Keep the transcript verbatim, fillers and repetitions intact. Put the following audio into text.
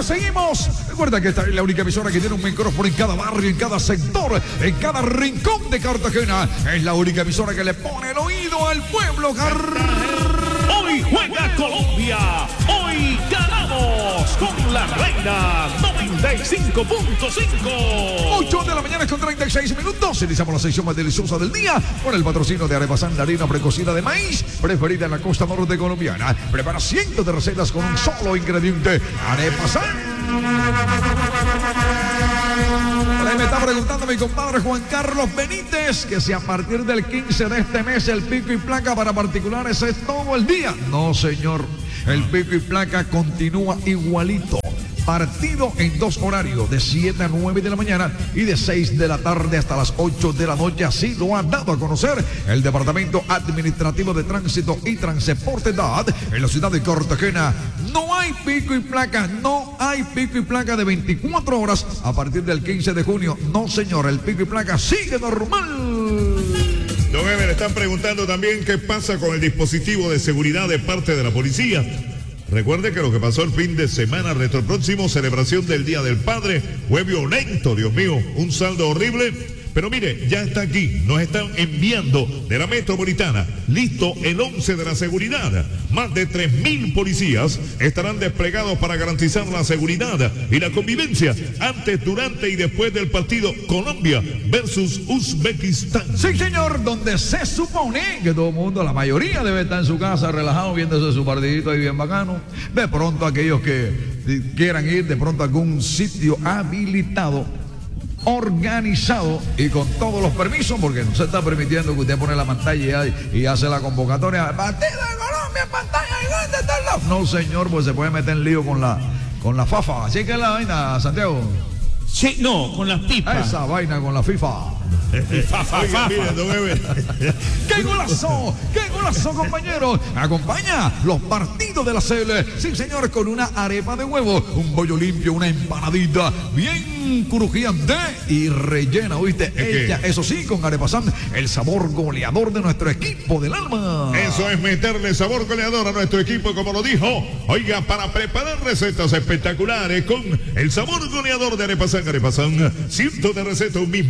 Bueno, seguimos. Recuerda que esta es la única emisora que tiene un micrófono en cada barrio, en cada sector, en cada rincón de Cartagena. Es la única emisora que le pone el oído al pueblo. Hoy juega Colombia. Hoy ganamos con la Reina noventa y cinco punto cinco. ocho de la mañana con treinta y seis minutos. Iniciamos la sección más deliciosa del día con el patrocinio de Arepasán, la harina precocida de maíz preferida en la costa norte colombiana. Prepara cientos de recetas con un solo ingrediente. Arepasán. Me está preguntando mi compadre Juan Carlos Benítez que si a partir del quince de este mes el pico y placa para particulares es todo el día. No, señor. El pico y placa continúa igualito. Partido en dos horarios, de siete a nueve de la mañana y de seis de la tarde hasta las ocho de la noche. Así lo ha dado a conocer el Departamento Administrativo de Tránsito y Transporte D A T en la ciudad de Cartagena. No hay pico y placa, no hay pico y placa de veinticuatro horas a partir del quince de junio. No, señor, el pico y placa sigue normal. Don Ever, están preguntando también qué pasa con el dispositivo de seguridad de parte de la policía. Recuerde que lo que pasó el fin de semana retropróximo, celebración del Día del Padre, fue violento, Dios mío, un saldo horrible. Pero mire, ya está aquí, nos están enviando de la metropolitana, listo el once de la seguridad. Más de tres mil policías estarán desplegados para garantizar la seguridad y la convivencia antes, durante y después del partido Colombia versus Uzbekistán. Sí, señor, donde se supone que todo el mundo, la mayoría debe estar en su casa relajado, viéndose su partidito ahí bien bacano. De pronto aquellos que quieran ir de pronto a algún sitio habilitado, organizado y con todos los permisos, porque no se está permitiendo que usted pone la pantalla y, y hace la convocatoria. Partido de Colombia, pantalla grande, tal lado. No, señor, pues se puede meter en lío con la con la FAFA. Así que la vaina, Santiago. Sí, no, con las pipas. Esa vaina con la FIFA. Fa, fa, fa, miren, don Ever. ¡Qué golazo! ¡Qué golazo, compañeros! Acompaña los partidos de la C L. Sí, señor, con una arepa de huevo, un bollo limpio, una empanadita bien crujiente y rellena, ¿oíste? Ella, eso sí, con Arepasán, el sabor goleador de nuestro equipo del alma. Eso es meterle sabor goleador a nuestro equipo, como lo dijo. Oiga, para preparar recetas espectaculares con el sabor goleador de Arepasán, Arepasán, cientos de recetas, un mismo